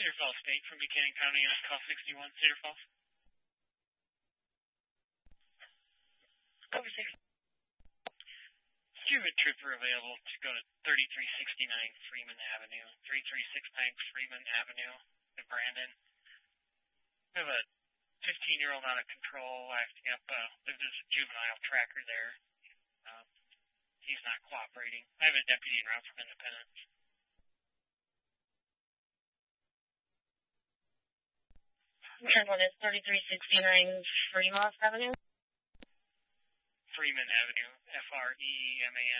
Cedar Falls State from Buchanan County on call 61, Cedar Falls. Over 6. Do you have a trooper available to go to 3369 Freeman Avenue, 3369 Freeman Avenue in Brandon? We have a 15-year-old out of control, acting up. There's a juvenile tracker there. He's not cooperating. I have a deputy en route from Independence. What is 3369 Fremont Avenue? Freeman Avenue, Freeman.